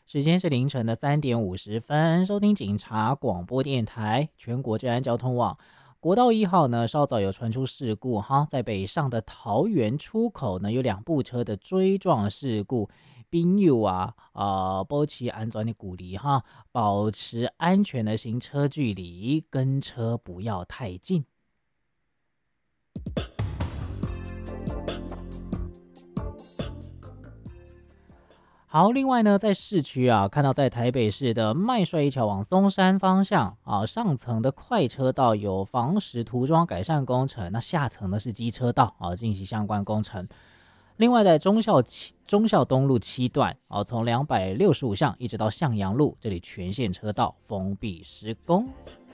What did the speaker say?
时间是凌晨的3点50分，收听警察广播电台全国治安交通网。国道1号呢，稍早有传出事故哈，在北上的桃园出口呢，有2部车的追撞事故。朋友啊，保持安全的鼓励哈，保持安全的行车距离，跟车不要太近。好，另外呢，在市区啊，看到在台北市的麦帅一桥往松山方向啊，上层的快车道有防石涂装改善工程，那下层呢是机车道啊，进行相关工程。另外，在忠孝东路7段啊，从265巷一直到向阳路，这里全线车道封闭施工。